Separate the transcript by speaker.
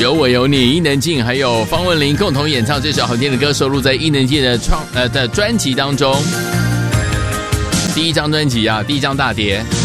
Speaker 1: 有我有你，伊能静还有方文琳共同演唱这首好听的歌，收录在伊能静的专辑当中。第一张专辑啊，第一张大碟。